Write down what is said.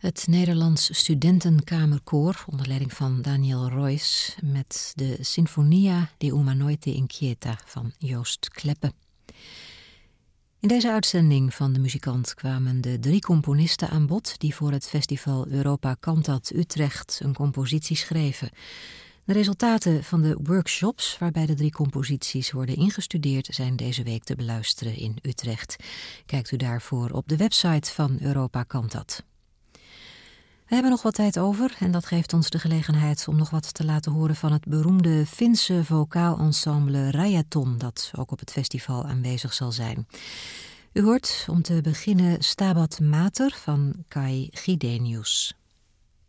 Het Nederlands Studentenkamerkoor onder leiding van Daniel Royce met de Sinfonia di una notte inquieta van Joost Kleppe. In deze uitzending van de muzikant kwamen de 3 componisten aan bod die voor het festival Europa Cantat Utrecht een compositie schreven. De resultaten van de workshops waarbij de 3 composities worden ingestudeerd zijn deze week te beluisteren in Utrecht. Kijkt u daarvoor op de website van Europa Cantat. We hebben nog wat tijd over en dat geeft ons de gelegenheid om nog wat te laten horen van het beroemde Finse vocaal-ensemble Rajaton, dat ook op het festival aanwezig zal zijn. U hoort om te beginnen Stabat Mater van Kai Gidenius.